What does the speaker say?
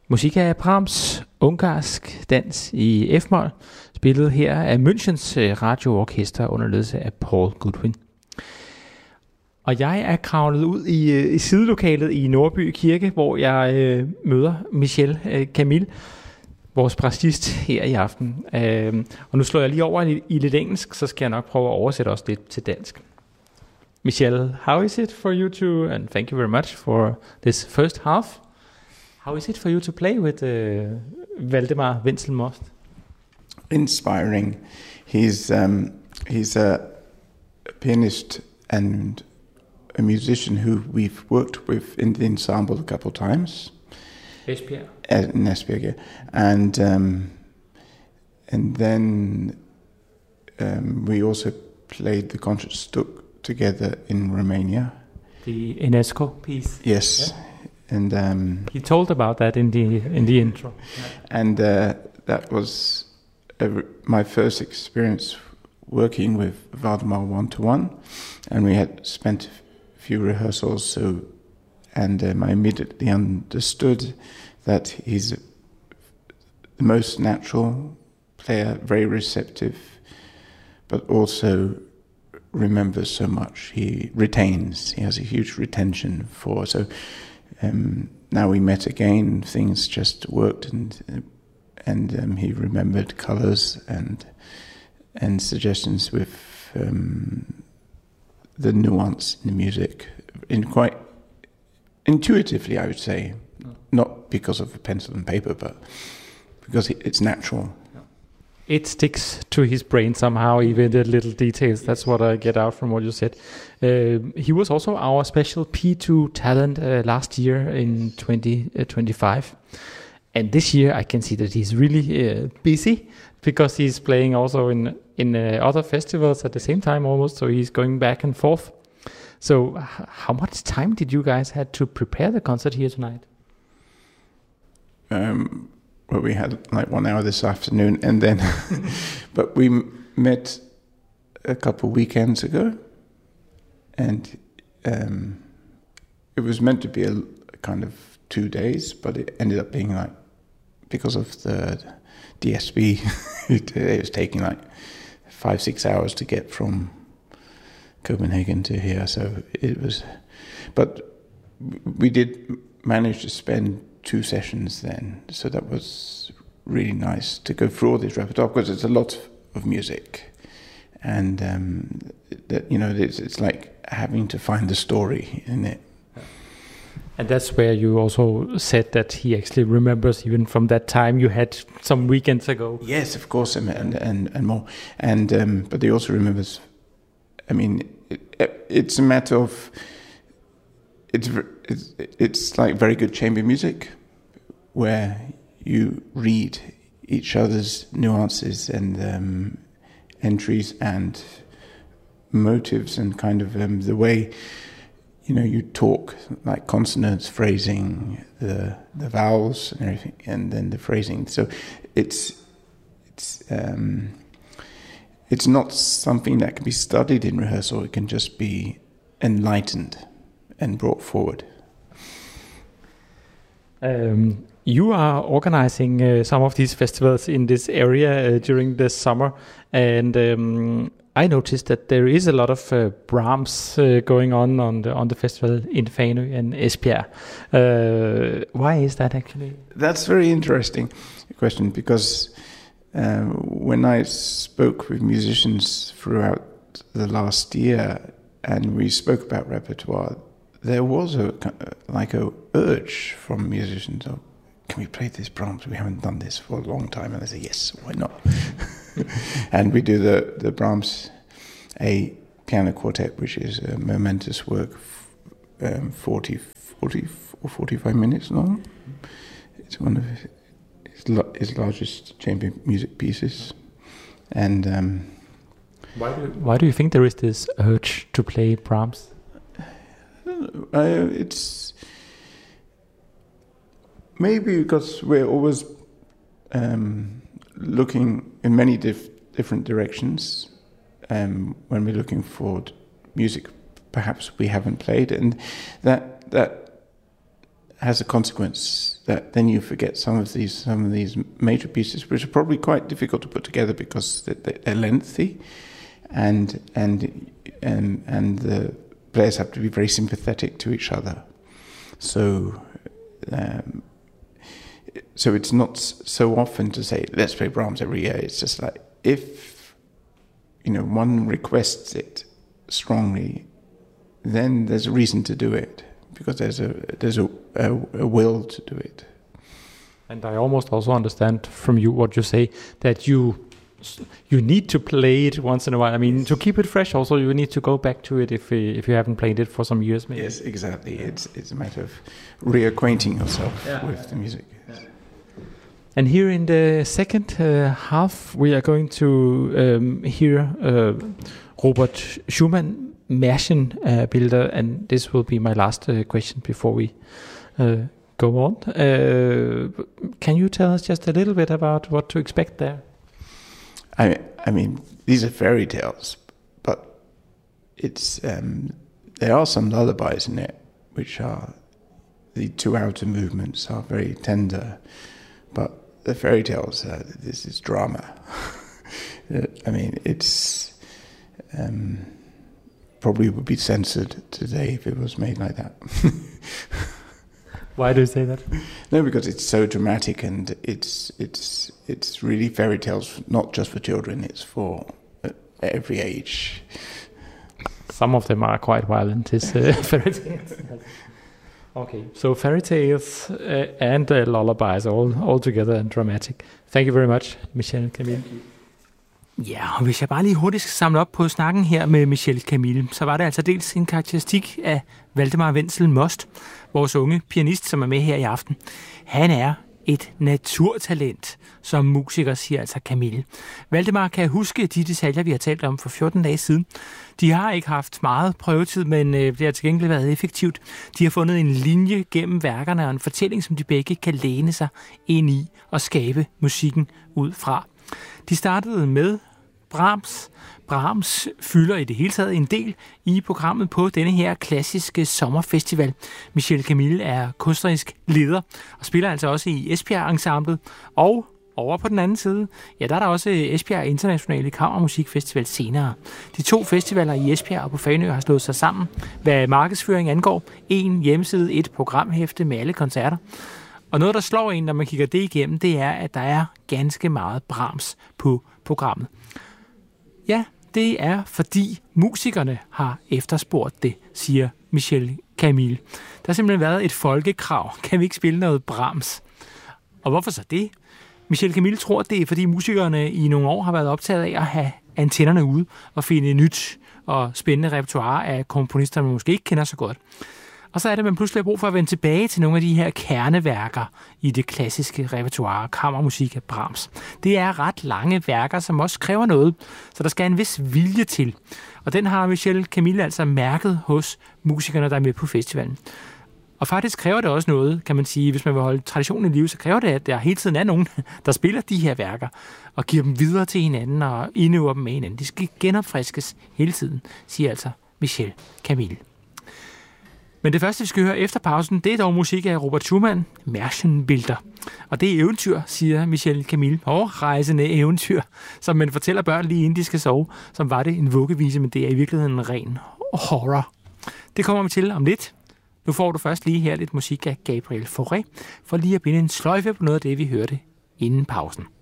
Musik af Brahms, ungarsk dans i F-mol, spillet her af Münchens radioorkester under ledelse af Paul Goodwin. Og jeg er kravlet ud i sidelokalet i Nordby Kirke, hvor jeg møder Michel Camille, vores præcist her i aften. Og nu slår jeg lige over i lidt engelsk, så skal jeg nok prøve at oversætte også lidt til dansk. Michel, how is it for you to, and thank you very much for this first half. How is it for you to play with Valdemar Wenzel-Most? Inspiring. He's a pianist and a musician who we've worked with in the ensemble a couple of times. Esbjerg. In Esbjerg, yeah. And then we also played the Concertstück together in Romania. The UNESCO piece. Yes. Yeah. And he told about that in the intro. Yeah. And that was my first experience working with Valdemar one-to-one, and we had spent a few rehearsals. And I immediately understood that he's the most natural player, very receptive, but also remembers so much. He retains. He has a huge retention for. So now we met again. Things just worked, and he remembered colors and suggestions with the nuance in the music, in quite intuitively, I would say. Not because of a pencil and paper, but because it's natural. It sticks to his brain somehow, even the little details. That's what I get out from what you said. He was also our special P2 talent last year in 2025. And this year I can see that he's really busy, because he's playing also in other festivals at the same time almost, so he's going back and forth. So how much time did you guys had to prepare the concert here tonight? Well, we had like 1 hour this afternoon, and then, but we met a couple of weekends ago, and it was meant to be a kind of 2 days, but it ended up being like, because of the DSB, it was taking like 5-6 hours to get from Copenhagen to here. So it was, but we did manage to spend 2 sessions then, so that was really nice to go through all this repertoire, because it's a lot of music, and that, you know, it's like having to find the story in it. And that's where you also said that he actually remembers even from that time you had some weekends ago. Yes, of course, and more, and but he also remembers. I mean, it's a matter of. It's like very good chamber music, where you read each other's nuances and entries and motives, and kind of the way, you know, you talk, like consonants, phrasing, the vowels and everything, and then the phrasing. So it's not something that can be studied in rehearsal. It can just be enlightened and brought forward. You are organizing some of these festivals in this area during the summer, and I noticed that there is a lot of Brahms going on the festival in Fanø and Esbjerg. Why is that actually? That's a very interesting question, because when I spoke with musicians throughout the last year and we spoke about repertoire, there was a urge from musicians of, can we play this Brahms? We haven't done this for a long time. And I say, yes, why not? And we do the Brahms, a piano quartet, which is a momentous work, 40 or 45 minutes long. It's one of his largest chamber music pieces. And why do you think there is this urge to play Brahms? It's maybe because we're always looking in many different directions when we're looking for music perhaps we haven't played, and that has a consequence that then you forget some of these major pieces, which are probably quite difficult to put together because they're lengthy, and the players have to be very sympathetic to each other. So it's not so often to say let's play Brahms every year. It's just like if one requests it strongly, then there's a reason to do it, because there's a will to do it. And I almost also understand from you what you say, that you need to play it once in a while. I mean, to keep it fresh, also you need to go back to it if you haven't played it for some years, maybe. Yes, exactly. It's a matter of reacquainting yourself with the music. Yes. And here in the second half, we are going to hear Robert Schumann Märchenbilder, and this will be my last question before we go on. Can you tell us just a little bit about what to expect there? I mean, these are fairy tales, but it's there are some lullabies in it, which are the two outer movements are very tender, but the fairy tales, this is drama. I mean, it's probably would be censored today if it was made like that. Why do you say that? No, because it's so dramatic, and it's really fairy tales, not just for children. It's for every age. Some of them are quite violent, these fairy tales. Okay, so fairy tales and lullabies all together and dramatic. Thank you very much, Michel Camille. Ja, og hvis jeg bare lige hurtigt skal samle op på snakken her med Michel Camille, så var det altså dels en karakteristik af Valdemar Wenzel Most, vores unge pianist, som er med her i aften. Han er et naturtalent, som musiker, siger altså Camille. Valdemar kan huske de detaljer, vi har talt om for 14 dage siden. De har ikke haft meget prøvetid, men det har til gengæld været effektivt. De har fundet en linje gennem værkerne og en fortælling, som de begge kan læne sig ind i og skabe musikken ud fra. De startede med Brahms. Brahms fylder i det hele taget en del i programmet på denne her klassiske sommerfestival. Michel Camille er kunstnerisk leder og spiller altså også i Esbjerg-ensemblet. Og over på den anden side, ja, der er der også Esbjerg Internationale Kammermusikfestival senere. De to festivaler i Esbjerg og på Fanø har slået sig sammen, hvad markedsføring angår. En hjemmeside, et programhæfte med alle koncerter. Og noget, der slår en, når man kigger det igennem, det er, at der er ganske meget Brahms på programmet. Ja, det er, fordi musikerne har efterspurgt det, siger Michel Camille. Der har simpelthen været et folkekrav. Kan vi ikke spille noget Brahms? Og hvorfor så det? Michel Camille tror, det er, fordi musikerne i nogle år har været optaget af at have antennerne ude og finde nyt og spændende repertoire af komponister, man måske ikke kender så godt. Og så er det, man pludselig har brug for at vende tilbage til nogle af de her kerneværker i det klassiske repertoire, kammermusik af Brahms. Det er ret lange værker, som også kræver noget, så der skal en vis vilje til. Og den har Michel Camille altså mærket hos musikerne, der er med på festivalen. Og faktisk kræver det også noget, kan man sige, hvis man vil holde traditionen i live, så kræver det, at der hele tiden er nogen, der spiller de her værker og giver dem videre til hinanden og indøver dem med hinanden. De skal genopfriskes hele tiden, siger altså Michel Camille. Men det første, vi skal høre efter pausen, det er dog musik af Robert Schumann, Märchenbilder. Og det er eventyr, siger Michel Camille. Rejsende eventyr, som man fortæller børn lige inden de skal sove. Som var det en vuggevise, men det er i virkeligheden en ren horror. Det kommer vi til om lidt. Nu får du først lige her lidt musik af Gabriel Fauré, for lige at binde en sløjfe på noget af det, vi hørte inden pausen.